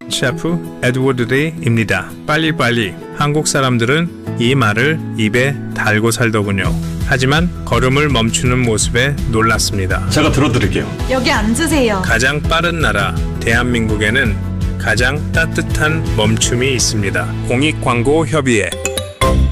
셰프 에드워드 레이입니다. 빨리빨리. 한국 사람들은 이 말을 입에 달고 살더군요. 하지만 걸음을 멈추는 모습에 놀랐습니다. 제가 들어드릴게요. 여기 앉으세요. 가장 빠른 나라 대한민국에는 가장 따뜻한 멈춤이 있습니다. 공익광고협의회